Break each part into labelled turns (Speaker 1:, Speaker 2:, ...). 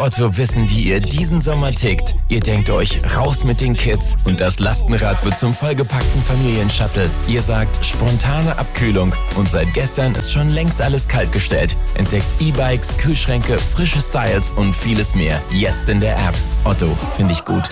Speaker 1: Otto wissen, wie ihr diesen Sommer tickt. Ihr denkt euch, raus mit den Kids und das Lastenrad wird zum vollgepackten Familienshuttle. Ihr sagt, spontane Abkühlung und seit gestern ist schon längst alles kaltgestellt. Entdeckt E-Bikes, Kühlschränke, frische Styles und vieles mehr. Jetzt in der App. Otto, finde ich gut.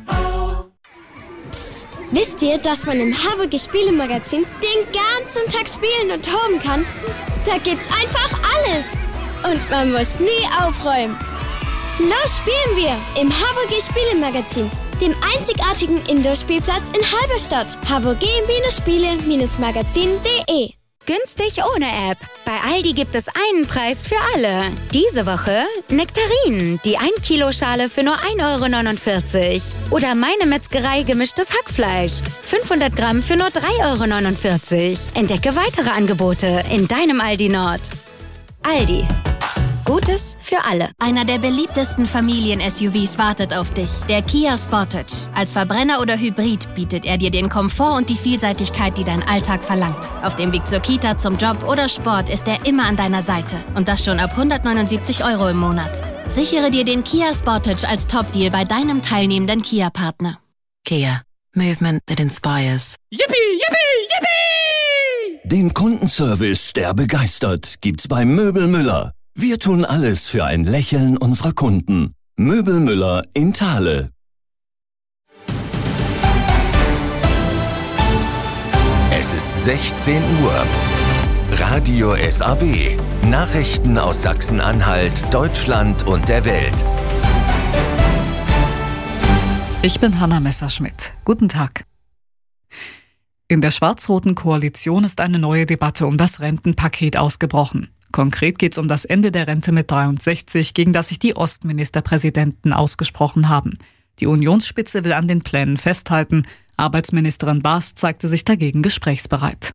Speaker 2: Psst, wisst ihr, dass man im Haverge Spielemagazin den ganzen Tag spielen und toben kann? Da gibt's einfach alles. Und man muss nie aufräumen. Los spielen wir im Haverge Spielemagazin, dem einzigartigen Indoor-Spielplatz in Halberstadt. haverge-spiele-magazin.de.
Speaker 3: Günstig ohne App. Bei Aldi gibt es einen Preis für alle. Diese Woche Nektarinen, die 1 Kilo Schale für nur 1,49 €. Oder Meine Metzgerei gemischtes Hackfleisch, 500 Gramm für nur 3,49 €. Entdecke weitere Angebote in deinem Aldi Nord. Aldi. Gutes für alle.
Speaker 4: Einer der beliebtesten Familien-SUVs wartet auf dich. Der Kia Sportage. Als Verbrenner oder Hybrid bietet er dir den Komfort und die Vielseitigkeit, die dein Alltag verlangt. Auf dem Weg zur Kita, zum Job oder Sport ist er immer an deiner Seite. Und das schon ab 179 € im Monat. Sichere dir den Kia Sportage als Top-Deal bei deinem teilnehmenden Kia-Partner.
Speaker 5: Kia. Movement that inspires.
Speaker 6: Yippie, yippie, yippie!
Speaker 7: Den Kundenservice, der begeistert, gibt's bei Möbel Müller. Wir tun alles für ein Lächeln unserer Kunden. Möbel Müller in Thale.
Speaker 8: Es ist 16 Uhr. Radio SAW. Nachrichten aus Sachsen-Anhalt, Deutschland und der Welt.
Speaker 9: Ich bin Hanna Messerschmidt. Guten Tag. In der schwarz-roten Koalition ist eine neue Debatte um das Rentenpaket ausgebrochen. Konkret geht es um das Ende der Rente mit 63, gegen das sich die Ostministerpräsidenten ausgesprochen haben. Die Unionsspitze will an den Plänen festhalten. Arbeitsministerin Baas zeigte sich dagegen gesprächsbereit.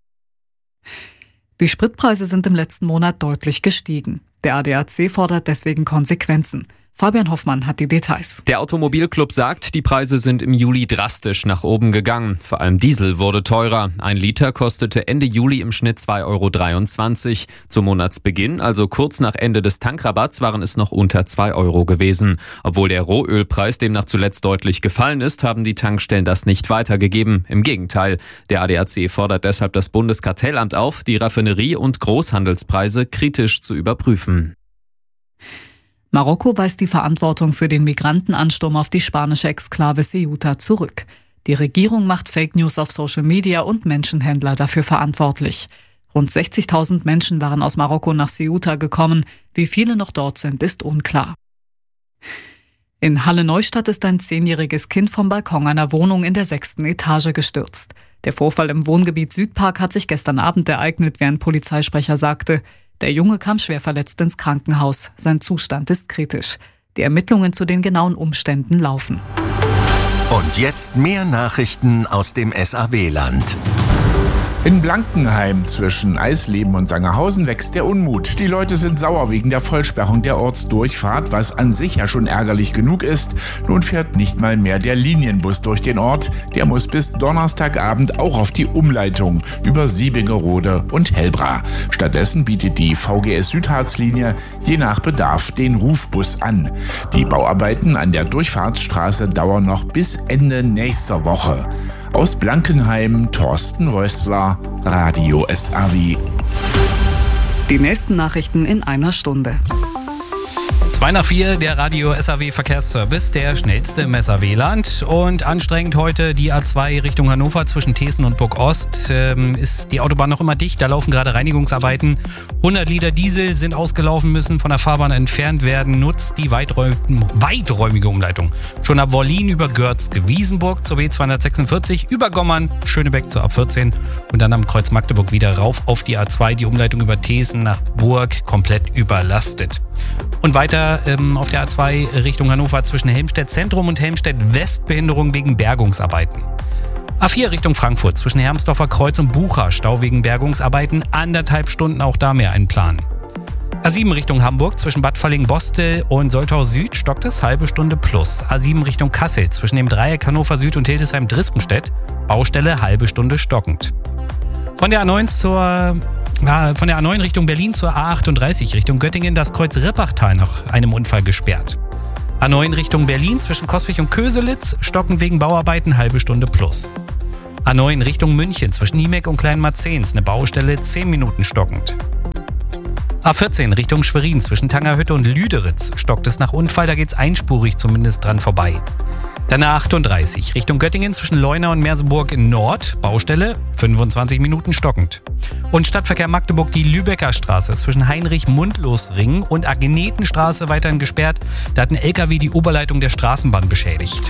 Speaker 9: Die Spritpreise sind im letzten Monat deutlich gestiegen. Der ADAC fordert deswegen Konsequenzen. Fabian Hoffmann hat die Details.
Speaker 10: Der Automobilclub sagt, die Preise sind im Juli drastisch nach oben gegangen. Vor allem Diesel wurde teurer. 1 Liter kostete Ende Juli im Schnitt 2,23 €. Zum Monatsbeginn, also kurz nach Ende des Tankrabatts, waren es noch unter 2 € gewesen. Obwohl der Rohölpreis demnach zuletzt deutlich gefallen ist, haben die Tankstellen das nicht weitergegeben. Im Gegenteil. Der ADAC fordert deshalb das Bundeskartellamt auf, die Raffinerie- und Großhandelspreise kritisch zu überprüfen.
Speaker 9: Marokko weist die Verantwortung für den Migrantenansturm auf die spanische Exklave Ceuta zurück. Die Regierung macht Fake News auf Social Media und Menschenhändler dafür verantwortlich. Rund 60.000 Menschen waren aus Marokko nach Ceuta gekommen. Wie viele noch dort sind, ist unklar. In Halle-Neustadt ist ein 10-jähriges Kind vom Balkon einer Wohnung in der 6. Etage gestürzt. Der Vorfall im Wohngebiet Südpark hat sich gestern Abend ereignet, wie ein Polizeisprecher sagte. Der Junge kam schwer verletzt ins Krankenhaus. Sein Zustand ist kritisch. Die Ermittlungen zu den genauen Umständen laufen.
Speaker 8: Und jetzt mehr Nachrichten aus dem SAW-Land.
Speaker 11: In Blankenheim zwischen Eisleben und Sangerhausen wächst der Unmut. Die Leute sind sauer wegen der Vollsperrung der Ortsdurchfahrt, was an sich ja schon ärgerlich genug ist. Nun fährt nicht mal mehr der Linienbus durch den Ort. Der muss bis Donnerstagabend auch auf die Umleitung über Siebingerode und Hellbra. Stattdessen bietet die VGS Südharzlinie je nach Bedarf den Rufbus an. Die Bauarbeiten an der Durchfahrtsstraße dauern noch bis Ende nächster Woche. Aus Blankenheim, Thorsten Rössler, Radio SAW.
Speaker 9: Die nächsten Nachrichten in einer Stunde.
Speaker 6: 2 nach 4, der Radio SAW Verkehrsservice, der schnellste im SAW-Land. Und anstrengend heute die A2 Richtung Hannover zwischen Thesen und Burgost. Ist die Autobahn noch immer dicht, da laufen gerade Reinigungsarbeiten. 100 Liter Diesel sind ausgelaufen, müssen von der Fahrbahn entfernt werden. Nutzt die weiträumige Umleitung. Schon ab Wollin über Görzge-Wiesenburg zur B246, über Gommern, Schönebeck zur A14 und dann am Kreuz Magdeburg wieder rauf auf die A2. Die Umleitung über Thesen nach Burg komplett überlastet. Und weiter auf der A2 Richtung Hannover zwischen Helmstedt Zentrum und Helmstedt West Behinderung wegen Bergungsarbeiten. A4 Richtung Frankfurt zwischen Hermsdorfer Kreuz und Bucha Stau wegen Bergungsarbeiten, 1,5 Stunden, auch da mehr einplanen. A7 Richtung Hamburg zwischen Bad Falling-Bostel und Soltau Süd stockt es, halbe Stunde plus. A7 Richtung Kassel zwischen dem Dreieck Hannover Süd und Hildesheim-Drispenstedt, Baustelle halbe Stunde stockend. Von der A9 Richtung Berlin zur A38 Richtung Göttingen das Kreuz Rippachtal nach einem Unfall gesperrt. A9 Richtung Berlin zwischen Coswig und Köselitz, stockend wegen Bauarbeiten, halbe Stunde plus. A9 Richtung München zwischen Niemek und Kleinmarzens, eine Baustelle, 10 Minuten stockend. A14 Richtung Schwerin zwischen Tangerhütte und Lüderitz, stockt es nach Unfall, da geht's einspurig zumindest dran vorbei. Dann A38 Richtung Göttingen zwischen Leuna und Merseburg in Nord, Baustelle, 25 Minuten stockend. Und Stadtverkehr Magdeburg die Lübecker Straße zwischen Heinrich-Mundlos-Ring und Agenetenstraße weiterhin gesperrt. Da hat ein LKW die Oberleitung der Straßenbahn beschädigt.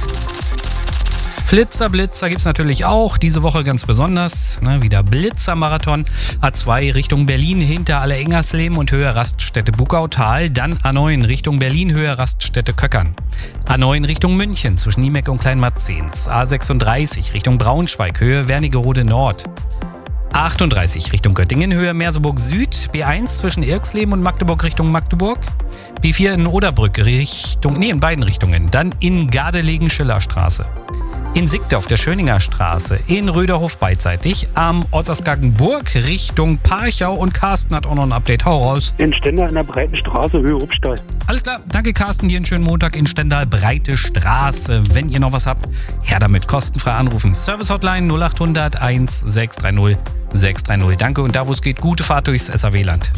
Speaker 6: Blitzer gibt's natürlich auch, diese Woche ganz besonders. Wieder Blitzermarathon. A2 Richtung Berlin hinter Alle-Engersleben und Höhe Raststätte Bugautal. Dann A9 Richtung Berlin, Höhe Raststätte Köckern. A9 Richtung München zwischen Niemek und Kleinmarzens. A36 Richtung Braunschweig, Höhe Wernigerode Nord. A38 Richtung Göttingen, Höhe Merseburg Süd. B1 zwischen Irxleben und Magdeburg Richtung Magdeburg. B4 in Oderbrück in beiden Richtungen. Dann in Gardelegen Schillerstraße. In Siegde auf der Schöninger Straße, in Röderhof beidseitig, am Ortsausgang Burg Richtung Parchau und Carsten hat auch noch ein Update. Hau raus.
Speaker 12: In Stendal in der Breiten Straße, Höhe Rupstall.
Speaker 6: Alles klar, danke Carsten, dir einen schönen Montag in Stendal, Breite Straße. Wenn ihr noch was habt, her damit, kostenfrei anrufen. Service Hotline 0800 1630 630. Danke und da wo es geht, gute Fahrt durchs SAW-Land.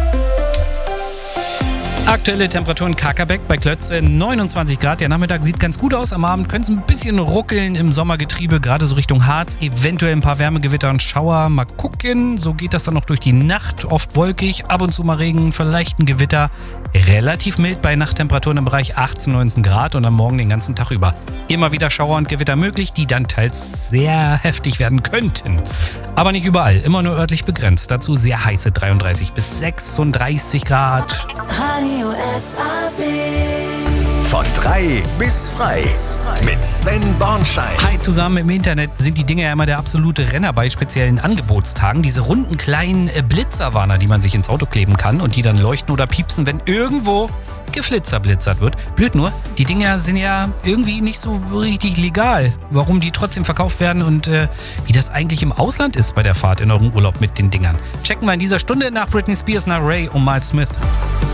Speaker 6: Aktuelle Temperaturen Kakerbeck bei Klötze 29 Grad. Der Nachmittag sieht ganz gut aus. Am Abend könnte es ein bisschen ruckeln im Sommergetriebe, gerade so Richtung Harz. Eventuell ein paar Wärmegewitter und Schauer. Mal gucken. So geht das dann noch durch die Nacht. Oft wolkig, ab und zu mal Regen, vielleicht ein Gewitter. Relativ mild bei Nachttemperaturen im Bereich 18, 19 Grad und am Morgen den ganzen Tag über. Immer wieder Schauer und Gewitter möglich, die dann teils sehr heftig werden könnten. Aber nicht überall, immer nur örtlich begrenzt. Dazu sehr heiße 33 bis 36 Grad.
Speaker 13: Radio SAW.
Speaker 8: Von 3 bis frei mit Sven Bornschein.
Speaker 6: Hi zusammen, im Internet sind die Dinger ja immer der absolute Renner bei speziellen Angebotstagen. Diese runden kleinen Blitzerwarner, die man sich ins Auto kleben kann und die dann leuchten oder piepsen, wenn irgendwo geflitzerblitzert wird. Blöd nur, die Dinger sind ja irgendwie nicht so richtig legal. Warum die trotzdem verkauft werden und wie das eigentlich im Ausland ist bei der Fahrt in eurem Urlaub mit den Dingern. Checken wir in dieser Stunde nach Britney Spears, nach Ray und Miles Smith.